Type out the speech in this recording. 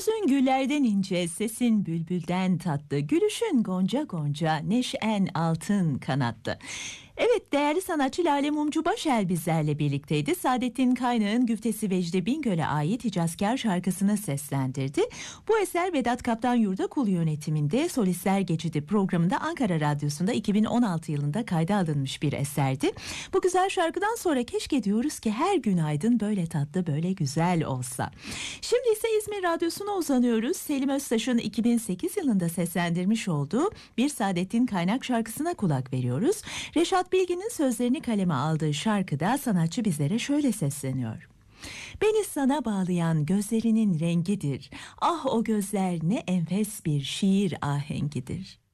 Sözün güllerden ince, sesin bülbülden tatlı, gülüşün gonca gonca, neşen altın kanattı. Evet, değerli sanatçı Lale Mumcu Başel bizlerle birlikteydi. Saadettin Kaynağ'ın güftesi Vecdi Bingöl'e ait Hicazkar şarkısını seslendirdi. Bu eser Vedat Kaptan Yurdakul yönetiminde Solistler Geçidi programında Ankara Radyosu'nda 2016 yılında kayda alınmış bir eserdi. Bu güzel şarkıdan sonra keşke diyoruz ki her günaydın böyle tatlı, böyle güzel olsa. Şimdi ise İzmir Radyosu'na uzanıyoruz. Selim Öztaş'ın 2008 yılında seslendirmiş olduğu bir Saadettin Kaynak şarkısına kulak veriyoruz. Reşat Bilgin'in sözlerini kaleme aldığı şarkıda sanatçı bizlere şöyle sesleniyor. Beni sana bağlayan gözlerinin rengidir. Ah o gözler ne enfes bir şiir ahengidir.